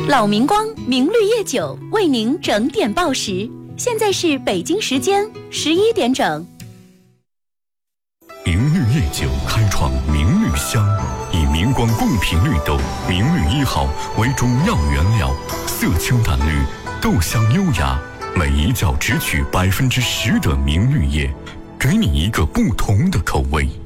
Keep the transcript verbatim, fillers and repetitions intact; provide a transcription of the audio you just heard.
老明光明绿叶酒为您整点报时，现在是北京时间十一点整。 明绿叶酒开创明绿香，以明光贡品绿豆明绿一号为主要原料，色清淡绿，豆香优雅，每一窖只取百分之十的明绿叶，给你一个不同的口味。